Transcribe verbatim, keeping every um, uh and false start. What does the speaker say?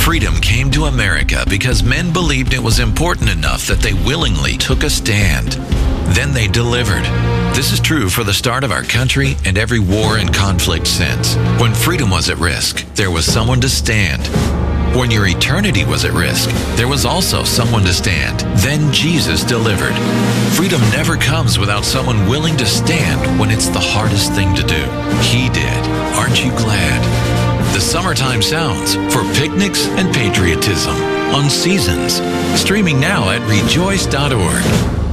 Freedom came to America because men believed it was important enough that they willingly took a stand. Then they delivered. This is true for the start of our country and every war and conflict since. When freedom was at risk, there was someone to stand. When your eternity was at risk, there was also someone to stand. Then Jesus delivered. Freedom never comes without someone willing to stand when it's the hardest thing to do. He did. Aren't you glad? The Summertime Sounds for picnics and patriotism on Seasons. Streaming now at rejoice dot org.